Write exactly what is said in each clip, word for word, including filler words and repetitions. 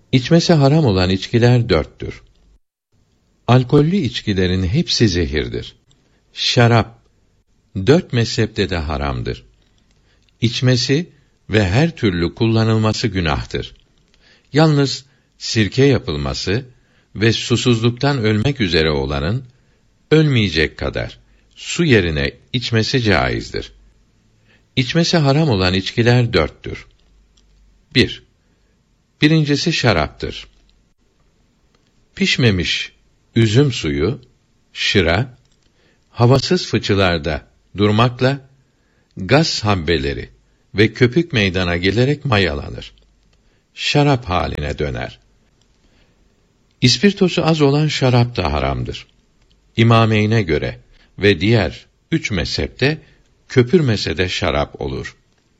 İçmesi haram olan içkiler dörttür. Alkollü içkilerin hepsi zehirdir. Şarap, dört mezhepte de haramdır. İçmesi ve her türlü kullanılması günahtır. Yalnız sirke yapılması ve susuzluktan ölmek üzere olanın, ölmeyecek kadar su yerine içmesi caizdir. İçmesi haram olan içkiler dörttür. Bir. Birincisi şaraptır. Pişmemiş üzüm suyu, şıra, havasız fıçılarda durmakla, gaz habbeleri ve köpük meydana gelerek mayalanır. Şarap haline döner. İspirtosu az olan şarap da haramdır. İmameyne göre ve diğer üç mezhepte köpürmese de şarap olur.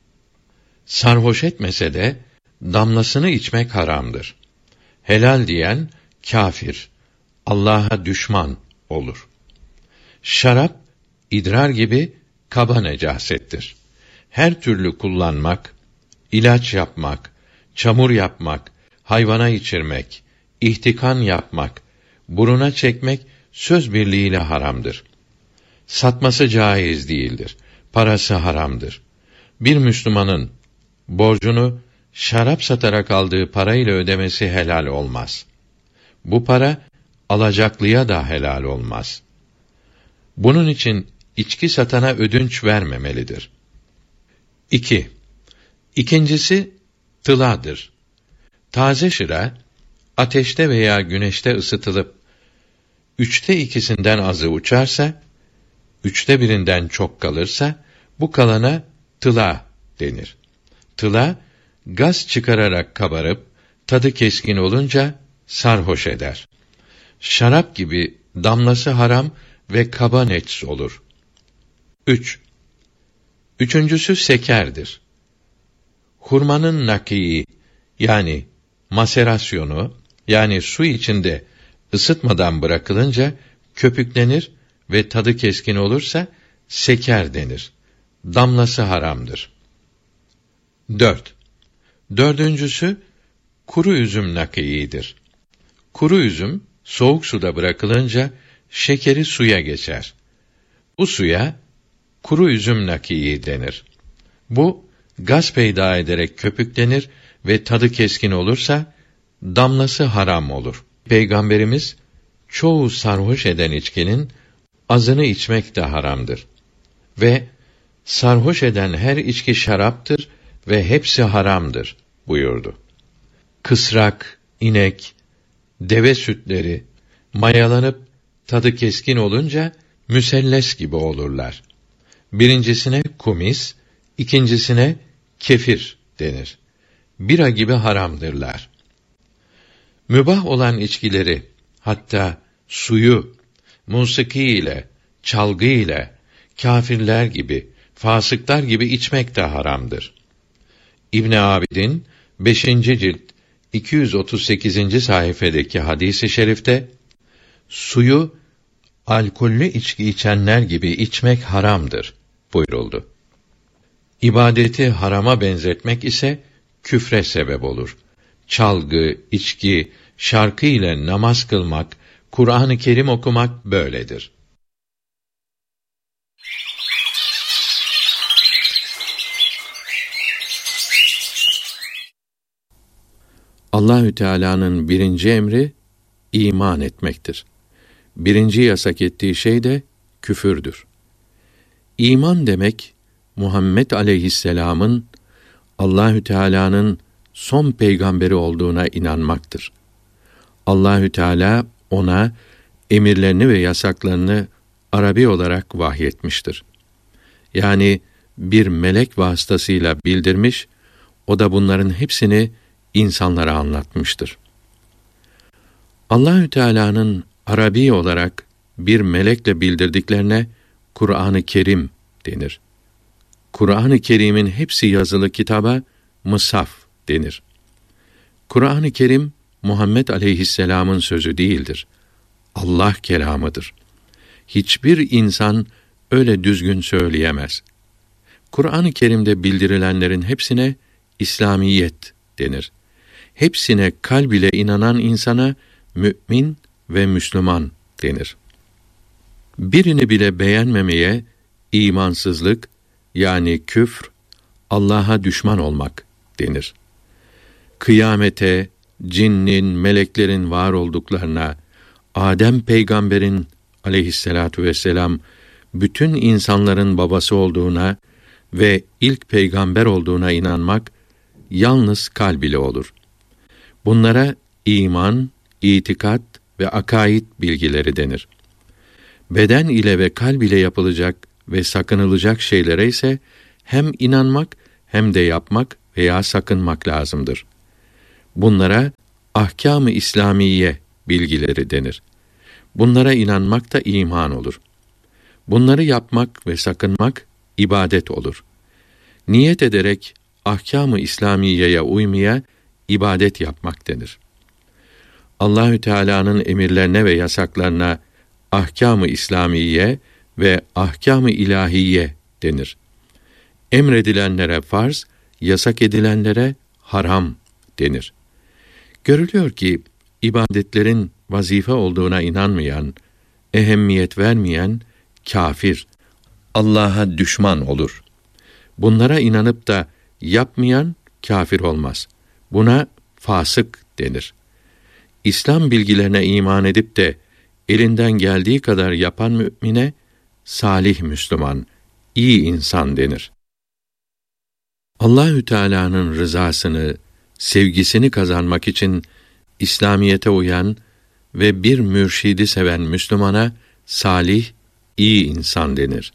Sarhoş etmese de damlasını içmek haramdır. Helal diyen kâfir, Allah'a düşman olur. Şarap, idrar gibi kaba necasettir. Her türlü kullanmak, ilaç yapmak, çamur yapmak, hayvana içirmek, ihtikan yapmak, buruna çekmek söz birliğiyle haramdır. Satması caiz değildir. Parası haramdır. Bir Müslümanın borcunu şarap satarak aldığı parayla ödemesi helal olmaz. Bu para alacaklıya da helal olmaz. Bunun için içki satana ödünç vermemelidir. İki. İkincisi tıladır. Taze şıra ateşte veya güneşte ısıtılıp üçte ikisinden azı uçarsa, üçte birinden çok kalırsa, bu kalana tıla denir. Tıla, gaz çıkararak kabarıp, tadı keskin olunca sarhoş eder. Şarap gibi damlası haram ve kaba necs olur. Üç. Üçüncüsü sekerdir. Hurmanın nakî, yani maserasyonu, yani su içinde ısıtmadan bırakılınca köpüklenir ve tadı keskin olursa seker denir. Damlası haramdır. Dört. Dördüncüsü kuru üzüm nakîidir. Kuru üzüm soğuk suda bırakılınca şekeri suya geçer. Bu suya kuru üzüm nakîi denir. Bu gaz peyda ederek köpüklenir ve tadı keskin olursa damlası haram olur. Peygamberimiz çoğu sarhoş eden içkinin azını içmek de haramdır. Ve sarhoş eden her içki şaraptır ve hepsi haramdır buyurdu. Kısrak, inek, deve sütleri mayalanıp tadı keskin olunca müselles gibi olurlar. Birincisine kumis, ikincisine kefir denir. Bira gibi haramdırlar. Mübah olan içkileri, hatta suyu, musiki ile, çalgı ile, kâfirler gibi, fasıklar gibi içmek de haramdır. İbn Abidin beşinci cilt iki yüz otuz sekizinci sayfadaki hadis-i şerifte suyu alkollü içki içenler gibi içmek haramdır buyuruldu. İbadeti harama benzetmek ise küfre sebep olur. Çalgı, içki, şarkı ile namaz kılmak, Kur'an-ı Kerim okumak böyledir. Allahü Teala'nın birinci emri iman etmektir. Birinci yasak ettiği şey de küfürdür. İman demek Muhammed aleyhisselam'ın Allahü Teala'nın son peygamberi olduğuna inanmaktır. Allahü Teala ona emirlerini ve yasaklarını Arabi olarak vahyetmiştir. Yani bir melek vasıtasıyla bildirmiş, o da bunların hepsini insanlara anlatmıştır. Allahü Teala'nın Arabi olarak bir melekle bildirdiklerine Kur'an-ı Kerim denir. Kur'an-ı Kerim'in hepsi yazılı kitaba Mısaf denir. Kur'an-ı Kerim Muhammed aleyhisselam'ın sözü değildir. Allah kelamıdır. Hiçbir insan öyle düzgün söyleyemez. Kur'an-ı Kerim'de bildirilenlerin hepsine İslamiyet denir. hepsine kalb ile inanan insana mü'min ve Müslüman denir. Birini bile beğenmemeye imansızlık, yani küfr, Allah'a düşman olmak denir. Kıyamete, cinnin, meleklerin var olduklarına, Adem peygamberin aleyhissalatu vesselam bütün insanların babası olduğuna ve ilk peygamber olduğuna inanmak yalnız kalb ile olur. Bunlara iman, itikat ve akaid bilgileri denir. Beden ile ve kalb ile yapılacak ve sakınılacak şeylere ise hem inanmak hem de yapmak veya sakınmak lazımdır. Bunlara ahkâm-ı İslamiye bilgileri denir. Bunlara inanmak da iman olur. Bunları yapmak ve sakınmak ibadet olur. Niyet ederek ahkâm-ı İslamiyeye uymaya ibadet yapmak denir. Allahü Teala'nın emirlerine ve yasaklarına ahkâm-ı İslamiye ve ahkâm-ı ilahiye denir. Emredilenlere farz, yasak edilenlere haram denir. Görülüyor ki ibadetlerin vazife olduğuna inanmayan, ehemmiyet vermeyen kâfir, Allah'a düşman olur. Bunlara inanıp da yapmayan kâfir olmaz. Buna fasık denir. İslam bilgilerine iman edip de elinden geldiği kadar yapan mümine salih Müslüman, iyi insan denir. Allahü Teala'nın rızasını, sevgisini kazanmak için İslamiyete uyan ve bir mürşidi seven Müslümana salih, iyi insan denir.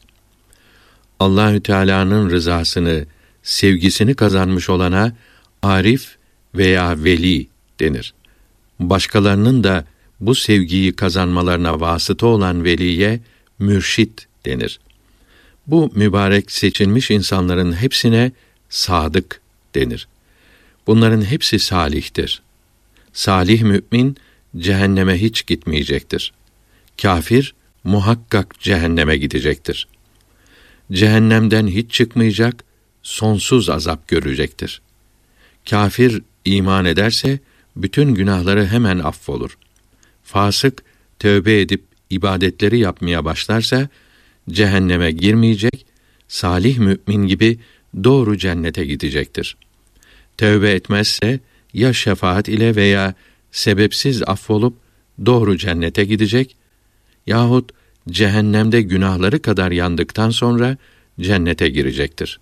Allahü Teala'nın rızasını, sevgisini kazanmış olana arif veya veli denir. Başkalarının da bu sevgiyi kazanmalarına vasıta olan veliye mürşit denir. Bu mübarek seçilmiş insanların hepsine sadık denir. Bunların hepsi salihtir. Salih mümin cehenneme hiç gitmeyecektir. Kafir muhakkak cehenneme gidecektir. Cehennemden hiç çıkmayacak, sonsuz azap görecektir. Kafir iman ederse bütün günahları hemen affolur. Fasık tövbe edip ibadetleri yapmaya başlarsa cehenneme girmeyecek, salih mümin gibi doğru cennete gidecektir. Tövbe etmezse ya şefaat ile veya sebepsiz affolup doğru cennete gidecek yahut cehennemde günahları kadar yandıktan sonra cennete girecektir.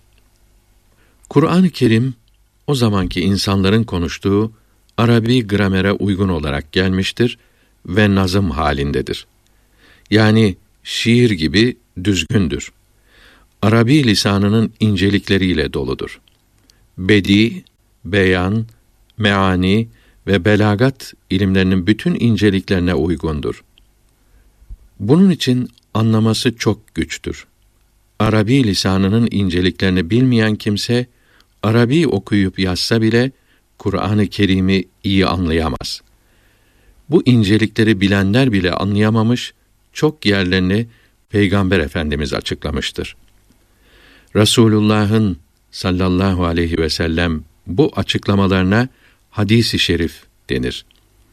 Kur'an-ı Kerim o zamanki insanların konuştuğu Arabi gramere uygun olarak gelmiştir ve nazım halindedir. Yani şiir gibi düzgündür. Arabi lisanının incelikleriyle doludur. Bedi, beyan, meani ve belagat ilimlerinin bütün inceliklerine uygundur. Bunun için anlaması çok güçtür. Arabi lisanının inceliklerini bilmeyen kimse, Arabi okuyup yazsa bile, Kur'an-ı Kerim'i iyi anlayamaz. Bu incelikleri bilenler bile anlayamamış, çok yerlerini Peygamber Efendimiz açıklamıştır. Resulullah'ın sallallahu aleyhi ve sellem bu açıklamalarına hadis-i şerif denir.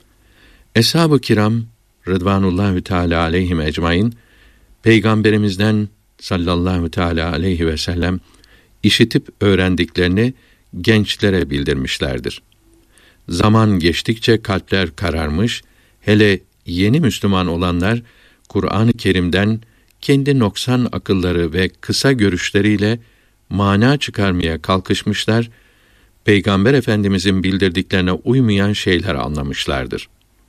Eshab-ı kiram Rıdvanullahü Teala aleyhim ecmaîn Peygamberimizden sallallahu teala aleyhi ve sellem işitip öğrendiklerini gençlere bildirmişlerdir. Zaman geçtikçe kalpler kararmış, hele yeni Müslüman olanlar Kur'an-ı Kerim'den kendi noksan akılları ve kısa görüşleriyle mana çıkarmaya kalkışmışlar, Peygamber Efendimizin bildirdiklerine uymayan şeyler anlamışlardır.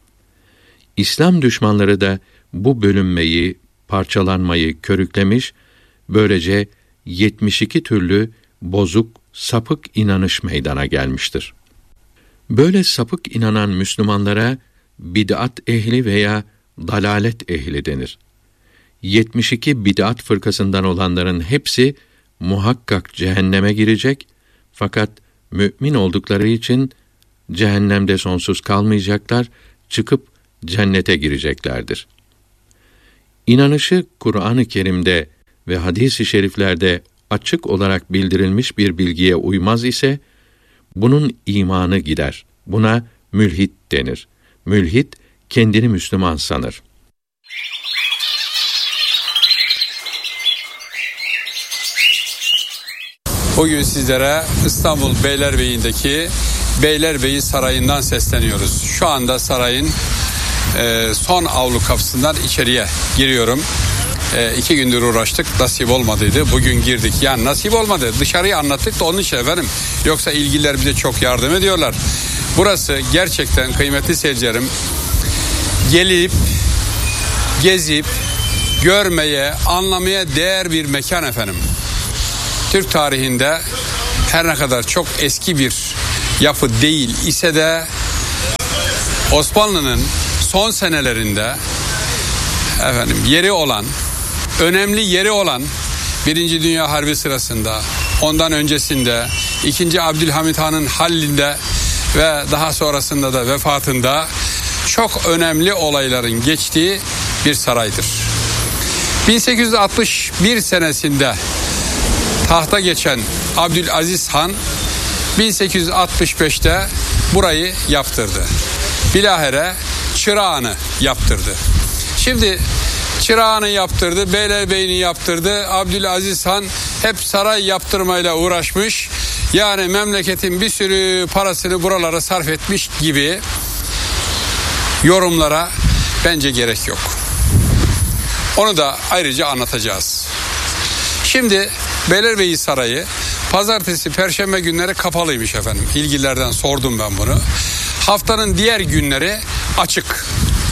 İslam düşmanları da bu bölünmeyi, parçalanmayı körüklemiş, böylece yetmiş iki türlü bozuk, sapık inanış meydana gelmiştir. Böyle sapık inanan Müslümanlara bid'at ehli veya dalalet ehli denir. yetmiş iki bid'at fırkasından olanların hepsi muhakkak cehenneme girecek, fakat mümin oldukları için cehennemde sonsuz kalmayacaklar, çıkıp cennete gireceklerdir. İnanışı Kur'an-ı Kerim'de ve hadis-i şeriflerde açık olarak bildirilmiş bir bilgiye uymaz ise, bunun imanı gider. Buna mülhit denir. Mülhit, kendini Müslüman sanır. Bugün sizlere İstanbul Beylerbeyi'ndeki Beylerbeyi Sarayı'ndan sesleniyoruz. Şu anda sarayın e, son avlu kapısından içeriye giriyorum. E, iki gündür uğraştık, nasip olmadıydı. Bugün girdik. Yani nasip olmadı. Dışarıyı anlattık da onun için efendim. Yoksa ilgililer bize çok yardım ediyorlar. Burası gerçekten kıymetli seyircilerim, gelip, gezip, görmeye, anlamaya değer bir mekan efendim. Türk tarihinde her ne kadar çok eski bir yapı değil ise de Osmanlı'nın son senelerinde efendim yeri olan, önemli yeri olan Birinci Dünya Harbi sırasında, ondan öncesinde, İkinci Abdülhamit Han'ın hallində ve daha sonrasında da vefatında çok önemli olayların geçtiği bir saraydır. bin sekiz yüz altmış bir senesinde tahta geçen Abdülaziz Han bin sekiz yüz altmış beşte burayı yaptırdı. Bilahare çırağını yaptırdı. Şimdi çırağını yaptırdı, Beylerbeyi'ni yaptırdı. Abdülaziz Han hep saray yaptırmayla uğraşmış. Yani memleketin bir sürü parasını buralara sarf etmiş gibi yorumlara bence gerek yok. Onu da ayrıca anlatacağız. Şimdi Beylerbeyi Sarayı pazartesi, perşembe günleri kapalıymış efendim. İlgililerden sordum ben bunu. Haftanın diğer günleri açık.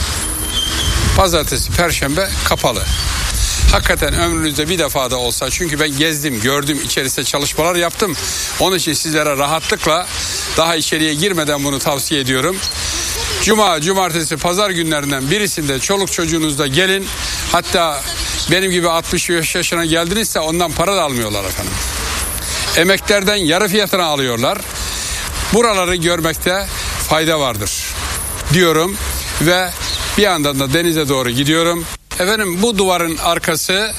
Pazartesi, perşembe kapalı. Hakikaten ömrünüzde bir defa da olsa, çünkü ben gezdim, gördüm, içerisinde çalışmalar yaptım. Onun için sizlere rahatlıkla daha içeriye girmeden bunu tavsiye ediyorum. Cuma, cumartesi, pazar günlerinden birisinde çoluk çocuğunuzla gelin. Hatta benim gibi altmış beş yaşına geldinizse ondan para da almıyorlar efendim. Emeklerden yarı fiyatına alıyorlar. Buraları görmekte fayda vardır diyorum ve bir yandan da denize doğru gidiyorum. Efendim bu duvarın arkası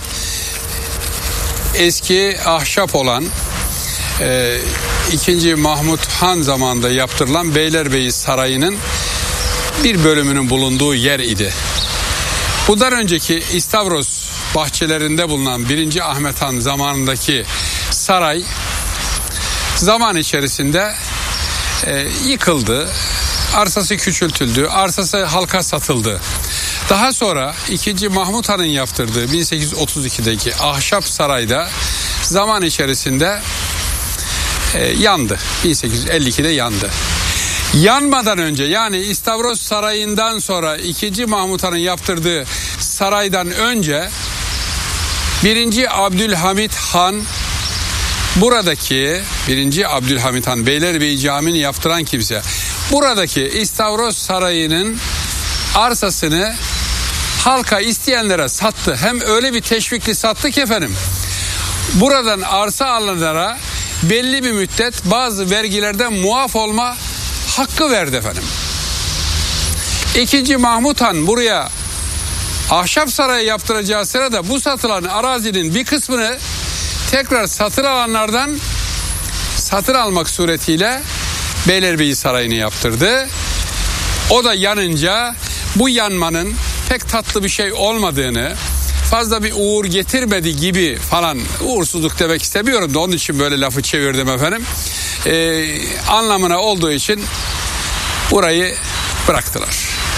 eski ahşap olan e, ikinci Mahmut Han zamanında yaptırılan Beylerbeyi Sarayı'nın bir bölümünün bulunduğu yer idi. Bundan önceki İstavros bahçelerinde bulunan birinci Ahmet Han zamanındaki saray zaman içerisinde e, yıkıldı. Arsası küçültüldü. Arsası halka satıldı. Daha sonra ikinci Mahmut Han'ın yaptırdığı bin sekiz yüz otuz ikideki ahşap sarayda zaman içerisinde e, yandı. bin sekiz yüz elli ikide yandı. Yanmadan önce, yani İstavros Sarayı'ndan sonra ikinci Mahmut Han'ın yaptırdığı saraydan önce birinci Abdülhamit Han buradaki birinci Abdülhamit Han Beylerbeyi Camii'ni yaptıran kimse buradaki İstavros Sarayı'nın arsasını halka, isteyenlere sattı. Hem öyle bir teşvikli sattı ki efendim, buradan arsa alanlara belli bir müddet bazı vergilerden muaf olma hakkı verdi efendim. İkinci Mahmut Han buraya ahşap sarayı yaptıracağı sırada bu satılan arazinin bir kısmını tekrar satın alanlardan satın almak suretiyle Beylerbeyi Sarayı'nı yaptırdı. O da yanınca bu yanmanın pek tatlı bir şey olmadığını, fazla bir uğur getirmedi gibi falan, uğursuzluk demek istemiyorum da onun için böyle lafı çevirdim efendim. Ee, anlamına olduğu için burayı bıraktılar.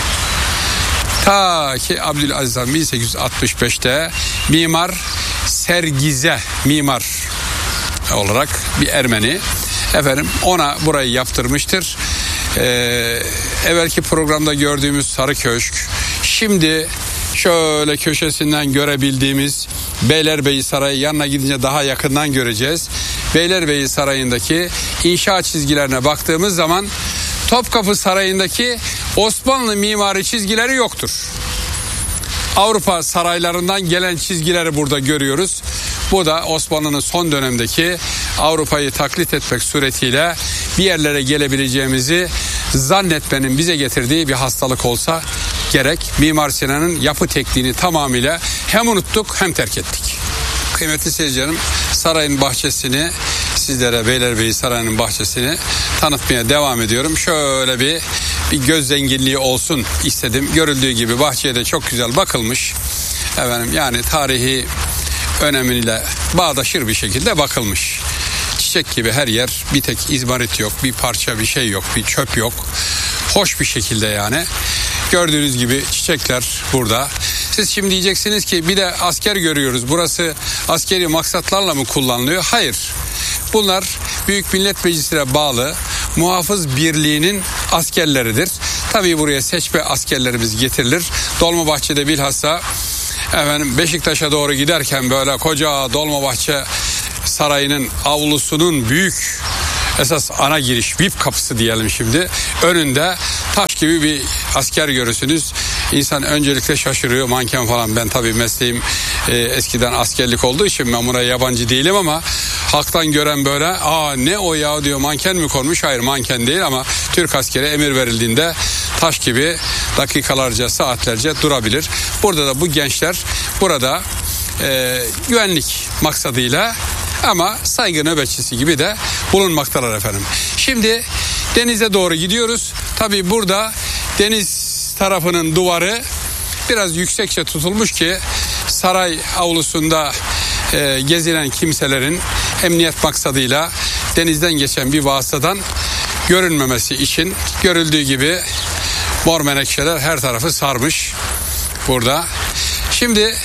Ta ki Abdülaziz Han bin sekiz yüz altmış beşte mimar Sergize mimar olarak bir Ermeni efendim ona burayı yaptırmıştır. Ee, evvelki programda gördüğümüz Sarı Köşk, şimdi şöyle köşesinden görebildiğimiz Beylerbeyi Sarayı, yanına gidince daha yakından göreceğiz. Beylerbeyi Sarayı'ndaki inşaat çizgilerine baktığımız zaman Topkapı Sarayı'ndaki Osmanlı mimari çizgileri yoktur. Avrupa saraylarından gelen çizgileri burada görüyoruz. Bu da Osmanlı'nın son dönemdeki Avrupa'yı taklit etmek suretiyle bir yerlere gelebileceğimizi zannetmenin bize getirdiği bir hastalık olsa gerek. Mimar Sinan'ın yapı tekniğini tamamıyla hem unuttuk hem terk ettik. Kıymetli seyircilerim, sarayın bahçesini sizlere Beylerbeyi Sarayı'nın bahçesini tanıtmaya devam ediyorum. Şöyle bir bir göz zenginliği olsun istedim. Görüldüğü gibi bahçeye de çok güzel bakılmış. Efendim yani tarihi önemiyle bağdaşır bir şekilde bakılmış. Çiçek gibi her yer, bir tek izmarit yok, bir parça bir şey yok, bir çöp yok. Hoş bir şekilde yani. Gördüğünüz gibi çiçekler burada. Siz şimdi diyeceksiniz ki bir de asker görüyoruz. Burası askeri maksatlarla mı kullanılıyor? Hayır. Bunlar Büyük Millet Meclisi'ne bağlı Muhafız Birliği'nin askerleridir. Tabii buraya seçme askerlerimiz getirilir. Dolmabahçe'de bilhassa efendim Beşiktaş'a doğru giderken böyle koca Dolmabahçe Sarayı'nın avlusunun büyük esas ana giriş V I P kapısı diyelim şimdi. Önünde taş gibi bir asker görürsünüz. İnsan öncelikle şaşırıyor, manken falan. Ben tabii mesleğim e, eskiden askerlik olduğu için ben buna yabancı değilim ama halktan gören böyle aa ne o ya diyor, manken mi konmuş? Hayır, manken değil ama Türk askeri emir verildiğinde taş gibi dakikalarca, saatlerce durabilir. Burada da bu gençler burada e, güvenlik maksadıyla ama saygı nöbetçisi gibi de bulunmaktalar efendim. Şimdi denize doğru gidiyoruz. Tabii burada deniz tarafının duvarı biraz yüksekçe tutulmuş ki saray avlusunda e, gezilen kimselerin emniyet maksadıyla denizden geçen bir vasıtadan görünmemesi için. Görüldüğü gibi mor menekşeler her tarafı sarmış burada. Şimdi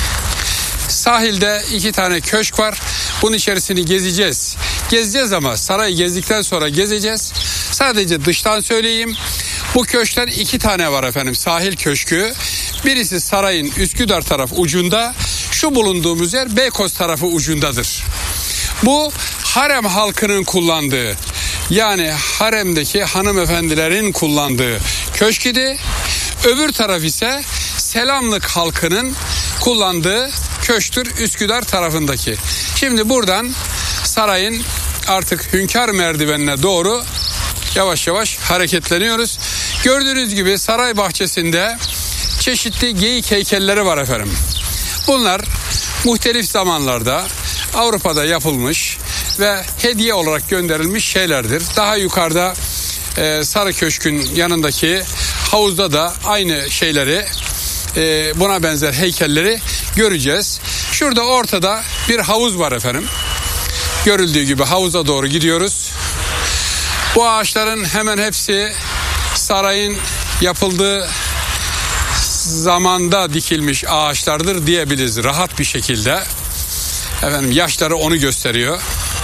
sahilde iki tane köşk var. Bunun içerisini gezeceğiz. Gezeceğiz ama sarayı gezdikten sonra gezeceğiz. Sadece dıştan söyleyeyim. Bu köşkten iki tane var efendim, sahil köşkü. Birisi sarayın Üsküdar taraf ucunda. Şu bulunduğumuz yer Beykoz tarafı ucundadır. Bu harem halkının kullandığı, yani haremdeki hanımefendilerin kullandığı köşk idi. Öbür taraf ise Selamlık halkının kullandığı köşktür, Üsküdar tarafındaki. Şimdi buradan sarayın artık Hünkâr merdivenine doğru yavaş yavaş hareketleniyoruz. Gördüğünüz gibi saray bahçesinde çeşitli geyik heykelleri var efendim. Bunlar muhtelif zamanlarda Avrupa'da yapılmış ve hediye olarak gönderilmiş şeylerdir. Daha yukarıda e, Sarı Köşk'ün yanındaki havuzda da aynı şeyleri, e, buna benzer heykelleri göreceğiz. Şurada ortada bir havuz var efendim. Görüldüğü gibi havuza doğru gidiyoruz. Bu ağaçların hemen hepsi sarayın yapıldığı zamanda dikilmiş ağaçlardır diyebiliriz rahat bir şekilde. Efendim yaşları onu gösteriyor.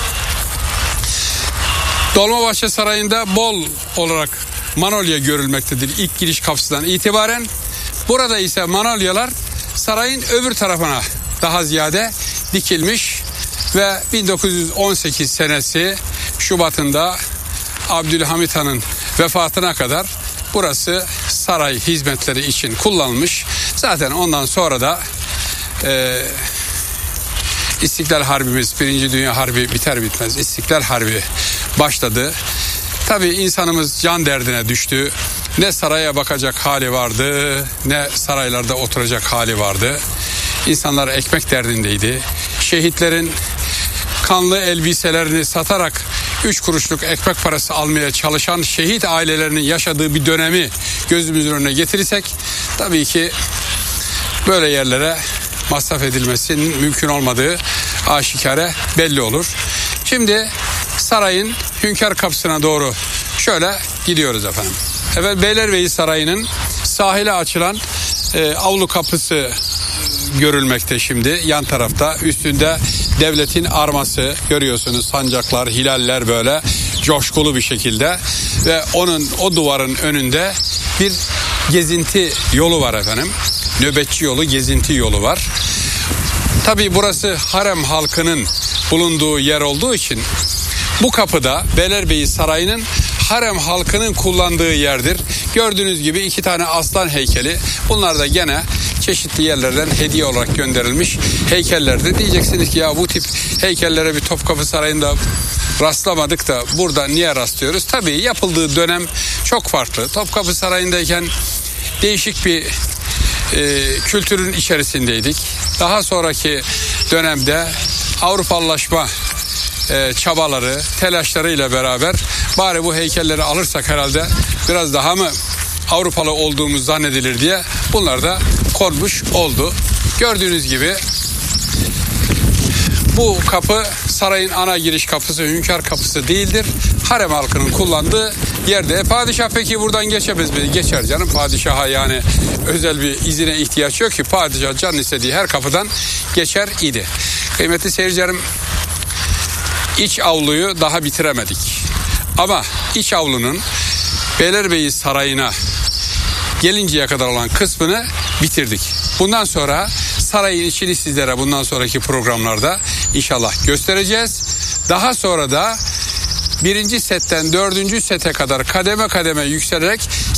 Dolmabahçe Sarayı'nda bol olarak manolya görülmektedir ilk giriş kapısından itibaren. Burada ise manolyalar sarayın öbür tarafına daha ziyade dikilmiş ve bin dokuz yüz on sekiz senesi Şubat'ında Abdülhamit Han'ın vefatına kadar burası saray hizmetleri için kullanılmış. Zaten ondan sonra da e, İstiklal Harbimiz, Birinci Dünya Harbi biter bitmez İstiklal Harbi başladı. Tabii insanımız can derdine düştü. Ne saraya bakacak hali vardı, ne saraylarda oturacak hali vardı. İnsanlar ekmek derdindeydi. Şehitlerin kanlı elbiselerini satarak üç kuruşluk ekmek parası almaya çalışan şehit ailelerinin yaşadığı bir dönemi gözümüzün önüne getirirsek tabii ki böyle yerlere masraf edilmesinin mümkün olmadığı aşikare belli olur. Şimdi sarayın Hünkâr kapısına doğru şöyle gidiyoruz efendim. Evet, Beylerbeyi Sarayı'nın sahile açılan e, avlu kapısı görülmekte şimdi yan tarafta. Üstünde devletin arması görüyorsunuz, sancaklar, hilaller böyle coşkulu bir şekilde ve onun o duvarın önünde bir gezinti yolu var efendim. Nöbetçi yolu, gezinti yolu var. Tabii burası harem halkının bulunduğu yer olduğu için bu kapıda Beylerbeyi Sarayı'nın harem halkının kullandığı yerdir. Gördüğünüz gibi iki tane aslan heykeli. Bunlar da gene çeşitli yerlerden hediye olarak gönderilmiş heykellerdir. Diyeceksiniz ki ya bu tip heykellere bir Topkapı Sarayı'nda rastlamadık da burada niye rastlıyoruz? Tabii yapıldığı dönem çok farklı. Topkapı Sarayı'ndayken değişik bir e, kültürün içerisindeydik. Daha sonraki dönemde Avrupalılaşma e, çabaları, telaşlarıyla beraber bari bu heykelleri alırsak herhalde biraz daha mı Avrupalı olduğumuz zannedilir diye bunlar da konmuş oldu. Gördüğünüz gibi bu kapı sarayın ana giriş kapısı, hünkâr kapısı değildir. Harem halkının kullandığı yerde. E, padişah peki buradan geçemez mi? Geçer canım. Padişaha yani özel bir izine ihtiyaç yok ki. Padişah canın istediği her kapıdan geçer idi. Kıymetli seyircilerim, iç avluyu daha bitiremedik. Ama iç avlunun Beylerbeyi Sarayı'na gelinceye kadar olan kısmını bitirdik. Bundan sonra sarayın içini sizlere bundan sonraki programlarda inşallah göstereceğiz. Daha sonra da birinci setten dördüncü sete kadar kademe kademe yükselerek